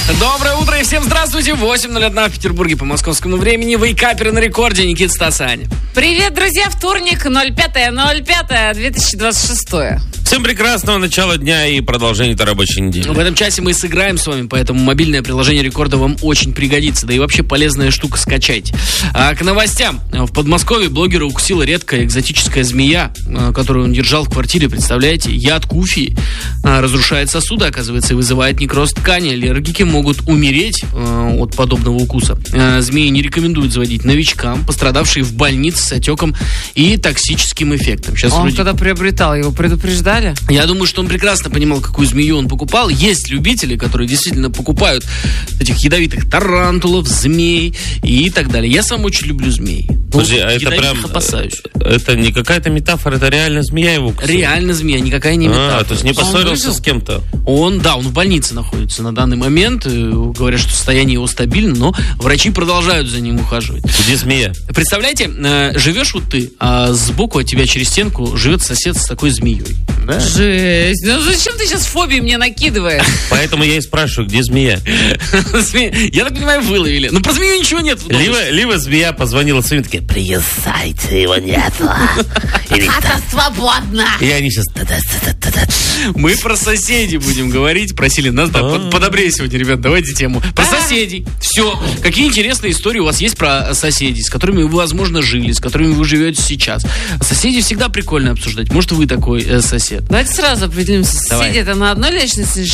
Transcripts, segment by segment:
Доброе утро и всем здравствуйте. 8:01 в Петербурге по московскому времени. Вейкаперы на рекорде. Никита, Стас, Аня. Привет, друзья. Вторник, 05.05.2026. Всем прекрасного начала дня и продолжения этой рабочей недели. В этом часе мы сыграем с вами, поэтому мобильное приложение рекорда вам очень пригодится. Да и вообще полезная штука, скачайте. А к новостям. В Подмосковье блогера укусила редкая экзотическая змея, которую он держал в квартире. Представляете? Яд куфии разрушает сосуды, оказывается, и вызывает некроз ткани. Аллергики могут умереть от подобного укуса. Змеи не рекомендуют заводить новичкам, пострадавшие в больнице с отеком и токсическим эффектом. Сейчас он когда приобретал, его предупреждали? Я думаю, что он прекрасно понимал, какую змею он покупал. Есть любители, которые действительно покупают этих ядовитых тарантулов, змей и так далее. Я сам очень люблю змей. Подожди, а это прям... опасаюсь. Это не какая-то метафора, это реально змея его укусила? Реально змея, никакая не метафора. То есть не поссорился с кем-то? Он в больнице находится на данный момент. Говорят, что состояние его стабильно, но врачи продолжают за ним ухаживать. Где змея? Представляете, живешь вот ты, а сбоку от тебя через стенку живет сосед с такой змеей. Да? Жесть. Ну зачем ты сейчас фобии мне накидываешь? Поэтому я и спрашиваю, где змея? Я так понимаю, выловили. Но про змею ничего нет. Либо змея позвонила своим, такие: приезжайте, его нету. Хата свободна. И они сейчас... Мы про соседей будем говорить. Просили нас, подобрее сегодня, ребят, давайте тему. Про соседей. Все. Какие интересные истории у вас есть про соседей, с которыми вы, возможно, жили, с которыми вы живете сейчас? Соседей всегда прикольно обсуждать. Может, вы такой сосед? Давайте сразу определимся. Соседи это на одной личности?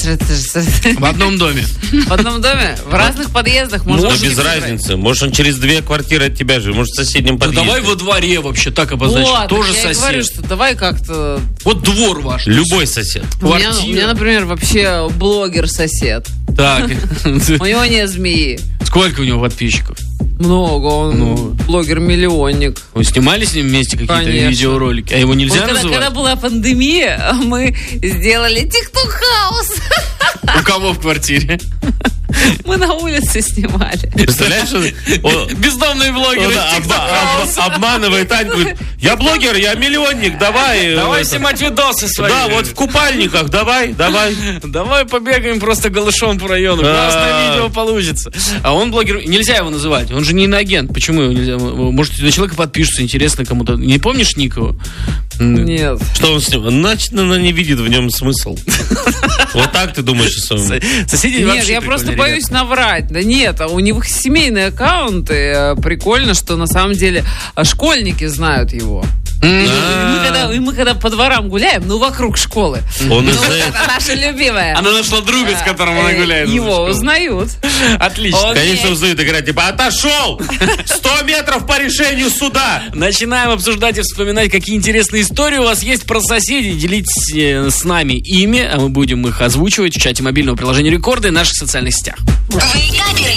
В одном доме. В одном доме? В разных подъездах? Может, без разницы. Может, он через 2 квартиры от тебя живет. Может, в соседнем подъезде. Давай во дворе вообще так обозначить. Вот, тоже я сосед. Я говорю, что давай как-то... Вот двор ваш. Любой сосед. У меня, например, вообще блогер-сосед. Так. У него нет змеи. Сколько у него подписчиков? Много, он блогер-миллионник. Вы снимали с ним вместе какие-то видеоролики? А его нельзя называть? Когда была пандемия, мы сделали тик-ток-хаус. У кого в квартире? Мы на улице снимали. Представляешь, бездомные блогеры. Обманывает Аню, говорит: я блогер, я миллионник, давай. Давай снимать видосы свои. Да, вот в купальниках, давай. Давай побегаем просто голышом по району. Классное видео получится. А он блогер, нельзя его называть, он же не иноагент. Почему его нельзя? Может, на человека подпишутся, интересно кому-то. Не помнишь ник его? Нет. Что он с ним? Значит, она не видит в нем смысл. Вот так ты думаешь о своем? Соседи вообще. Нет, я просто боюсь наврать. Да нет, у них семейные аккаунты. Прикольно, что на самом деле школьники знают его. И мы когда по дворам гуляем, вокруг школы. Это наша любимая. Она нашла друга, с которым она гуляет. Его узнают. Отлично. Конечно, узнают и говорят, отошел! 100 метров по решению суда! Начинаем обсуждать и вспоминать, какие интересные истории у вас есть про соседей. Делитесь с нами ими, а мы будем их озвучивать в чате мобильного приложения Рекорда и наших социальных сетях. Вейкаперы.